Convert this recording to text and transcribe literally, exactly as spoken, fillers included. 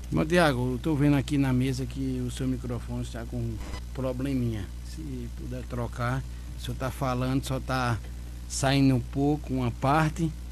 Mas, Tiago, eu tô vendo aqui na mesa que o seu microfone está com um probleminha. Se puder trocar, o senhor tá falando, só tá saindo um pouco, uma parte,